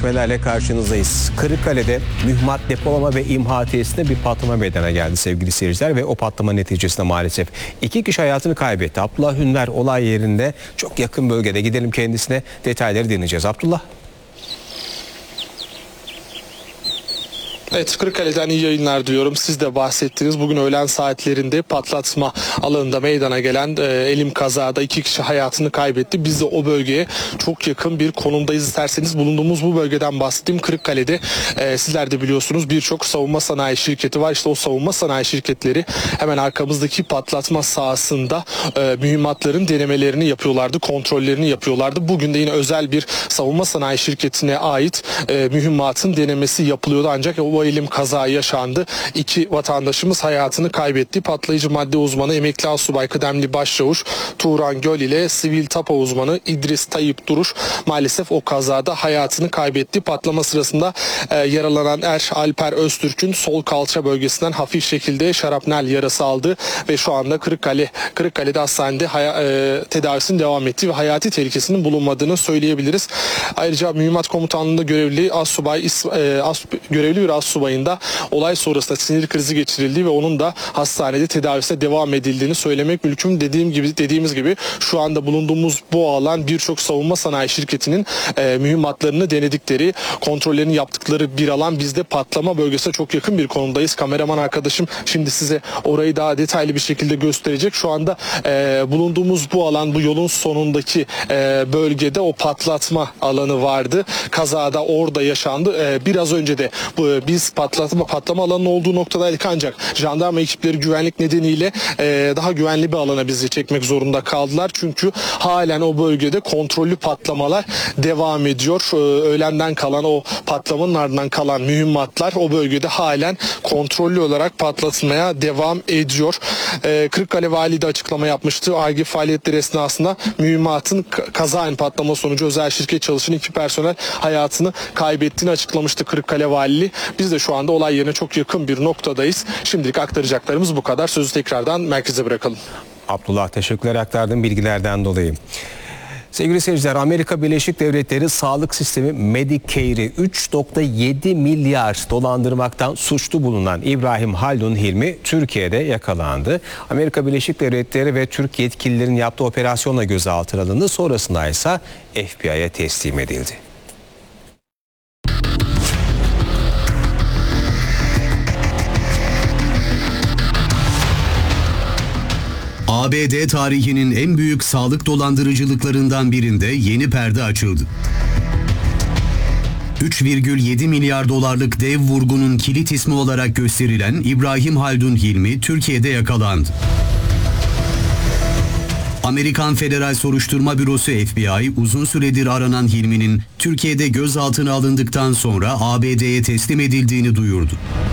gelişmelerle karşınızdayız. Kırıkkale'de mühimmat depolama ve imha tesisinde bir patlama meydana geldi sevgili seyirciler ve o patlama neticesinde maalesef 2 kişi hayatını kaybetti. Abdullah Hünver olay yerinde çok yakın bölgede, gidelim kendisine, detayları dinleyeceğiz. Abdullah. Evet, Kırıkkale'den iyi yayınlar diyorum. Siz de bahsettiniz. Bugün öğlen saatlerinde patlatma alanında meydana gelen elim kazada 2 kişi hayatını kaybetti. Biz de o bölgeye çok yakın bir konumdayız. İsterseniz bulunduğumuz bu bölgeden bahsedeyim. Kırıkkale'de sizler de biliyorsunuz birçok savunma sanayi şirketi var. İşte o savunma sanayi şirketleri hemen arkamızdaki patlatma sahasında mühimmatların denemelerini yapıyorlardı, kontrollerini yapıyorlardı. Bugün de yine özel bir savunma sanayi şirketine ait mühimmatın denemesi yapılıyordu. Ancak o elim kaza yaşandı. 2 vatandaşımız hayatını kaybetti. Patlayıcı madde uzmanı emekli astsubay kıdemli başçavuş Turan Göl ile sivil tapa uzmanı İdris Tayyip Duruş maalesef o kazada hayatını kaybetti. Patlama sırasında yaralanan Alper Öztürk'ün sol kalça bölgesinden hafif şekilde şarapnel yarası aldı ve şu anda Kırıkkale'de hastanede tedavisinin devam ettiği ve hayati tehlikesinin bulunmadığını söyleyebiliriz. Ayrıca mühimmat komutanlığında görevli bir astsubayın da olay sonrasında sinir krizi geçirildiği ve onun da hastanede tedavisine devam edildiğini söylemek mümkün. Dediğimiz gibi şu anda bulunduğumuz bu alan birçok savunma sanayi şirketinin mühimmatlarını denedikleri, kontrollerini yaptıkları bir alan. Biz de patlama bölgesine çok yakın bir konumdayız. Kameraman arkadaşım şimdi size orayı daha detaylı bir şekilde gösterecek. Şu anda bulunduğumuz bu alan, bu yolun sonundaki bölgede o patlatma alanı vardı. Kazada orada yaşandı. Biraz önce de biz patlama alanının olduğu noktadaydık ancak jandarma ekipleri güvenlik nedeniyle daha güvenli bir alana bizi çekmek zorunda kaldılar. Çünkü halen o bölgede kontrollü patlamalar devam ediyor. Öğlenden kalan o patlamanın ardından kalan mühimmatlar o bölgede halen kontrollü olarak patlatmaya devam ediyor. Kırıkkale Vali de açıklama yapmıştı. Ar-Ge faaliyetleri esnasında mühimmatın kazaen patlama sonucu özel şirket çalışan 2 personel hayatını kaybettiğini açıklamıştı Kırıkkale Valiliği. Biz de şu anda olay yerine çok yakın bir noktadayız. Şimdilik aktaracaklarımız bu kadar. Sözü tekrardan merkeze bırakalım. Abdullah, teşekkürler aktardığın bilgilerden dolayı. Sevgili seyirciler, Amerika Birleşik Devletleri sağlık sistemi Medicare'i 3,7 milyar dolandırmaktan suçlu bulunan İbrahim Haldun Hilmi Türkiye'de yakalandı. Amerika Birleşik Devletleri ve Türk yetkililerin yaptığı operasyonla gözaltına alındı. Sonrasında ise FBI'ye teslim edildi. ABD tarihinin en büyük sağlık dolandırıcılıklarından birinde yeni perde açıldı. 3,7 milyar dolarlık dev vurgunun kilit ismi olarak gösterilen İbrahim Haldun Hilmi Türkiye'de yakalandı. Amerikan Federal Soruşturma Bürosu FBI uzun süredir aranan Hilmi'nin Türkiye'de gözaltına alındıktan sonra ABD'ye teslim edildiğini duyurdu.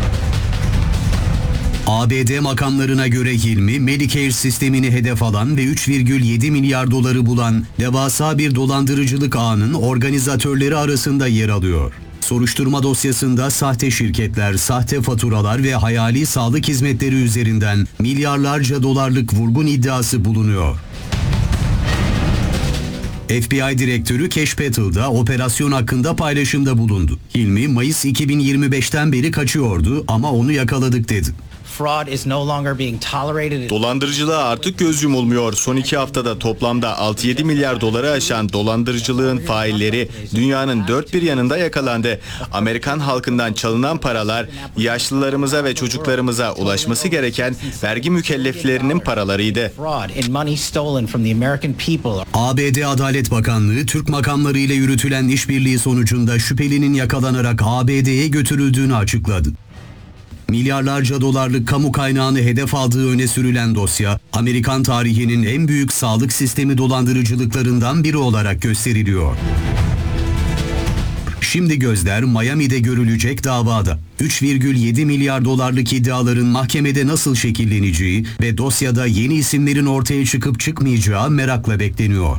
ABD makamlarına göre Hilmi, Medicare sistemini hedef alan ve 3,7 milyar doları bulan devasa bir dolandırıcılık ağının organizatörleri arasında yer alıyor. Soruşturma dosyasında sahte şirketler, sahte faturalar ve hayali sağlık hizmetleri üzerinden milyarlarca dolarlık vurgun iddiası bulunuyor. FBI Direktörü Kesh Patel'da operasyon hakkında paylaşımda bulundu. Hilmi, Mayıs 2025'ten beri kaçıyordu ama onu yakaladık dedi. Dolandırıcılığa artık göz yumulmuyor. Son 2 haftada toplamda 6-7 milyar doları aşan dolandırıcılığın failleri dünyanın dört bir yanında yakalandı. Amerikan halkından çalınan paralar yaşlılarımıza ve çocuklarımıza ulaşması gereken vergi mükelleflerinin paralarıydı. ABD Adalet Bakanlığı, Türk makamları ile yürütülen işbirliği sonucunda şüphelinin yakalanarak ABD'ye götürüldüğünü açıkladı. Milyarlarca dolarlık kamu kaynağını hedef aldığı öne sürülen dosya, Amerikan tarihinin en büyük sağlık sistemi dolandırıcılıklarından biri olarak gösteriliyor. Şimdi gözler Miami'de görülecek davada. 3,7 milyar dolarlık iddiaların mahkemede nasıl şekilleneceği ve dosyada yeni isimlerin ortaya çıkıp çıkmayacağı merakla bekleniyor.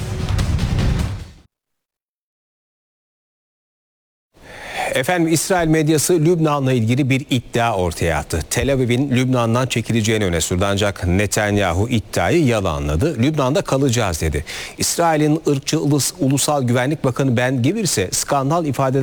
Efendim, İsrail medyası Lübnan'la ilgili bir iddia ortaya attı. Tel Aviv'in Lübnan'dan çekileceğini öne sürdü ancak Netanyahu iddiayı yalanladı. Lübnan'da kalacağız dedi. İsrail'in ırkçı Ulusal Güvenlik Bakanı Ben Gvir ise skandal ifade